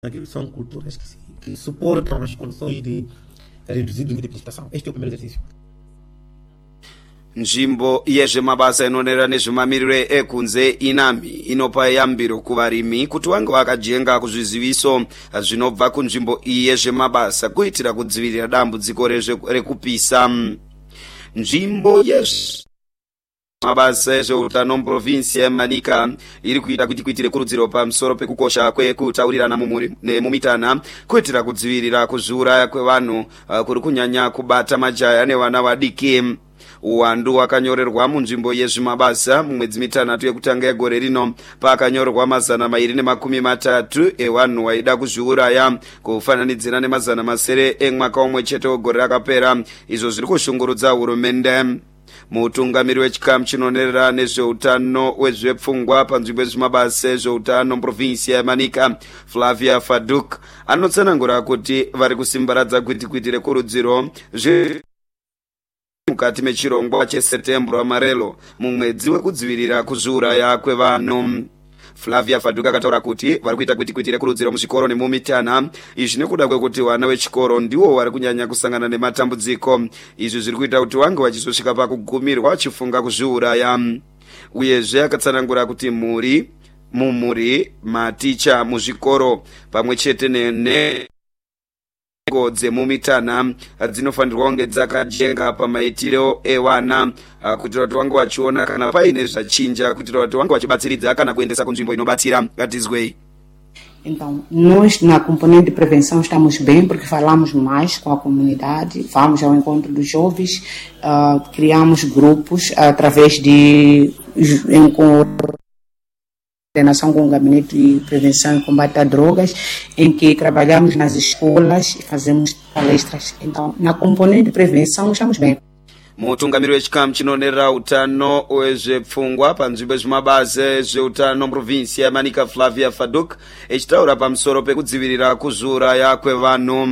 aquilo são culturas que suportam as condições de reduzir o nível de precipitação. Este é o primeiro exercício. Nzvimbo yezvemabasa inonera nezvemamiriro ekunze inami inopa yambiro kuvarimi kuti vange vakajenga kuzviziviso zvinobva kunzvimbo iyi yezvemabasa kuitira kudzivirira dambudziko rekupisa. Nzvimbo yezvemabasa ezveutano muprovinsi yemanika iri kuita kuti kuitire kurudziro pamusoro pekukosha kwekutaurirana mumitana kuitira kudzivirira kuzviuraya kwevanhu kuri kunyanya kubata majaya nevana vadiki. Uwandu wakanyorerwa munzvimbo yezvemabasa mumwedzi mitanhatu yekutanga yegore rino pakanyorerwa 230 evanhu vaida kuzviuraya kufananidzira ne900 emwaka umwe chete wegore rakapera. Izvo zviri kushungurudza hurumende. Mutungamiri wechikamu chinonerera nezveutano wezvepfungwa panzvimbo yezvemabasa ezveutano muprovinsi yemanika Flavia Faduk anotsanangura kuti vari kusimbaradza kwitikwiti rekurudziro mukati mechirongwa cheseptembro amarelo mumwedzi wekudzivirira kuzviuraya kwevanhu. Flavia Faduk akataura kuti vari kuita kwitikwiti rekurudziro muzvikoro nemumitana. Izvi nekuda kwekuti vana vechikoro ndiwo vari kunyanya kusangana nematambudziko. Izvi zviri kuita kuti vange vachizosvika pakugumirwa vachifunga kuzviuraya. Uyezve akatsanangura kuti mumhuri maticha muzvikoro pamwe chete dzemumitana dzinofanirwa kunge dzakajenga pamaitiro evana kuitira kuti vange vachiona kana paine zvachinja kuitira kuti vange vachibatsiridza kana kuendesa kunzvimbo inobatsira. Ngatizwei. Então, nós na componente de prevenção estamos bem porque falamos mais com a comunidade, vamos ao encontro dos jovens, criamos grupos através de coordenação com o Gabinete de Prevenção e Combate a Drogas, em que trabalhamos nas escolas e fazemos palestras. Então, na componente de prevenção estamos bem. Mutungamiri wechikamu chinonerera utano wezvepfungwa panzvimbo yezvemabasa ezveutano muprovinsi yemanika Flavia Faduk echitaura pamusoro pekudzivirira kuzviuraya kwevanhu.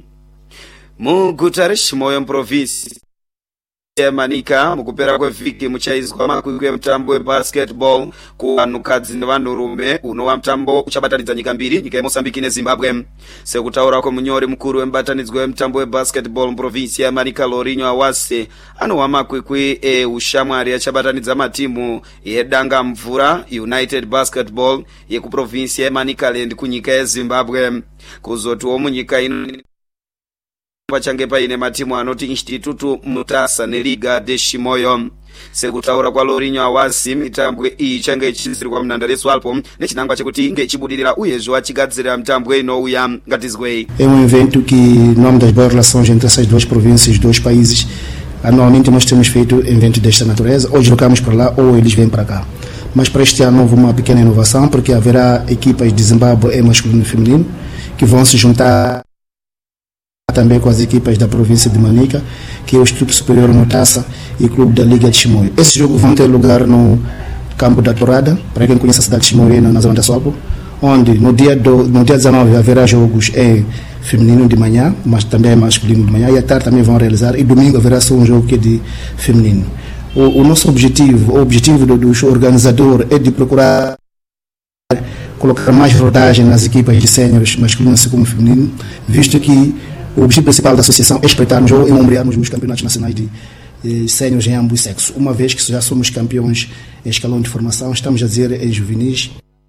Muguta reChimoyo muprovinsi yemanika mukupera kwevhiki muchaizwa makwikwi emutambo webasketball kuvanhukadzi nevanhurume unova mutambo uchabatanidza nyika mbiri, nyika yeMozambique neZimbabwe. Sekutaura kwemunyori mukuru wemubatanidzwa wemutambo webasketball muprovinsi yemanika Lourinho Awase anowa makwikwi eushamwari achabatanidza matimu yedanga mvura United Basketball yekuprovinsi yemanicaland kunyika yeZimbabwe. Kuzotiwo munyika ino pachange paine matimu anoti Instituto Mutasa neLiga de Chimoyo. Sekutaura kwaLourinho Awase mitambo iyi change ichidzidzirwa munhandare Swalpo nechinangwa chekuti inge ichibudirira uyezve achigadzirira mitambo inouya. Ngatizwei. É evento que, em nome das boas relações entre essas duas províncias, dois países, anualmente nós temos feito eventos desta natureza, ou deslocamos para lá ou eles vêm para cá. Mas para este ano houve uma pequena inovação, porque haverá equipas de Zimbábue masculino e feminino que vão se juntar também com as equipas da província de Manica, que é o Instituto Superior Mutasa e o Clube da Liga de Chimoio. Esses jogos vão ter lugar no campo da Torada, para quem conhece a cidade de Chimoio, na zona da Swalpo, onde no dia 19 haverá jogos feminino de manhã, mas também masculino de manhã, e à tarde também vão realizar, e domingo haverá só um jogo que é de feminino. O nosso objetivo, o objetivo do organizador é de procurar colocar mais rodagem nas equipas de séniores masculino assim como feminino, visto que o objetivo principal da associação é espreitarmos ou ombrearmos os campeonatos nacionais de séniores em ambos sexos. Uma vez que já somos campeões em escalão de formação, estamos a dizer em juvenis.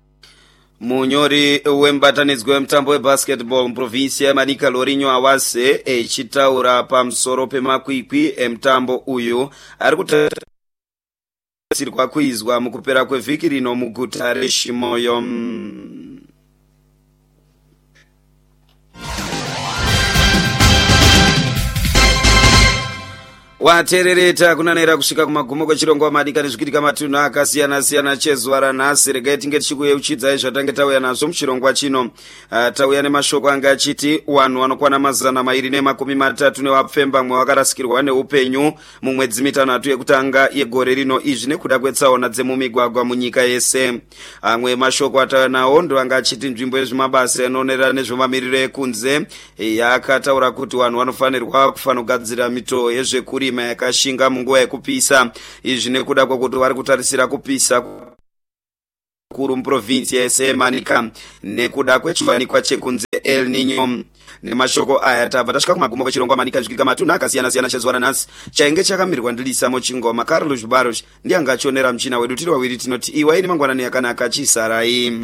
Munyori wembatanidzwa wemutambo webasketball muprovinsi yemanika Lourinho Awase echitaura pamusoro pemakwikwi emutambo uyu ari kutarisirwa kuizwa mukupera kwevhiki rino muguta reChimoyo. Waterereta kunanera kusvika kumagumo kwechirongwa madika nezvikitika matunhu akasiyana-siyana chezuva ranhasi. Regai tinge tichikuyeuchidzai zvatange tauya nazvo muchirongwa chino. Tauya nemashoko anga achiti vanhu vanokwana 230 nevapfemba mwe vakarasikirwa neupenyu mumwedzi mitanhatu yekutanga yegore rino, izvi nekuda kwetsaona dzemumigwagwa munyika yese. Amwe mashoko atauya nawo ndovanga achiti nzvimbo yezvemabasa inonerera nezvemamiriro ekunze yakataura kuti vanhu vanofanirwa kugadzira mitoo yezvekurima yakashinga munguva yekupisa. Izvi nekuda kwekuti vari kutarisira kupisa zvikuru muprovinsi yese Manica nekuda kwechiwanikwa chekunze El Nino. Nemashoko aya tabva tasvika kumagumo kwechirongwa Manica zvikika matunhu akasiyana-siyana chezuva ranhasi chainge chakamirwa ndilisamo chingoma Carlos Baros ndianga achionera muchina wedu tiri wawiri tinoti iwai nemangwanani yakanaka chisarai.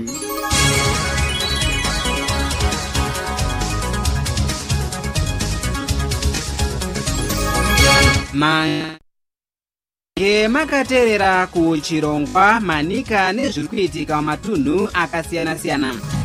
makaterera kuchirongwa Manica nezviri kuitika matunhu akasiyana-siyana.